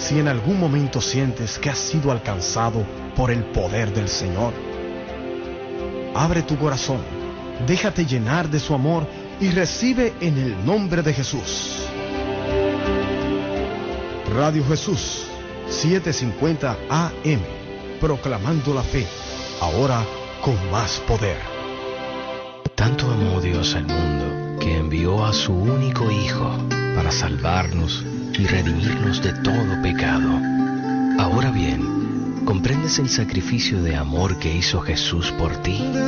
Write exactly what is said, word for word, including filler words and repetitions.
Si en algún momento sientes que has sido alcanzado por el poder del Señor, abre tu corazón, déjate llenar de su amor y recibe en el nombre de Jesús. Radio Jesús, setecientos cincuenta A M, proclamando la fe, ahora con más poder. Tanto amó Dios al mundo, que envió a su único Hijo, para salvarnos y redimirnos de todo pecado. Ahora bien, ¿comprendes el sacrificio de amor que hizo Jesús por ti?